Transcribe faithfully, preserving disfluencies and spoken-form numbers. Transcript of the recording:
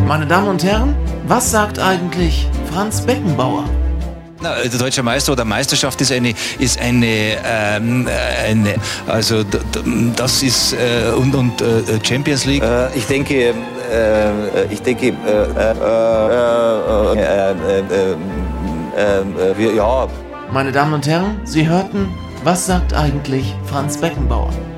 Meine Damen und Herren, was sagt eigentlich Franz Beckenbauer? Na, der deutsche Meister oder Meisterschaft ist eine, ist eine, ähm, eine also d- d- das ist äh, und, und äh, Champions League. Äh, ich denke, äh, ich denke, äh, äh, äh, äh, äh, äh, äh, wir, ja. Meine Damen und Herren, Sie hörten, was sagt eigentlich Franz Beckenbauer?